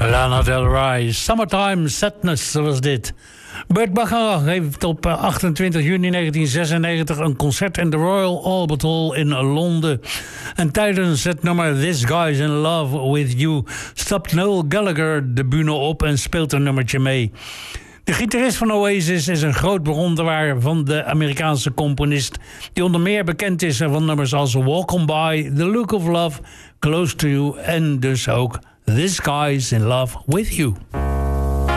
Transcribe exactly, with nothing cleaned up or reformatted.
Lana Del Rey, Summertime Sadness was dit. Burt Bacharach heeft op achtentwintig juni negentien zesennegentig een concert in de Royal Albert Hall in Londen. En tijdens het nummer This Guy's in Love With You stapt Noel Gallagher de bühne op en speelt een nummertje mee. De gitarist van Oasis is een groot bewonderaar van de Amerikaanse componist, die onder meer bekend is van nummers als Walk On By, The Look of Love, Close To You en dus ook This Guy's in Love With You.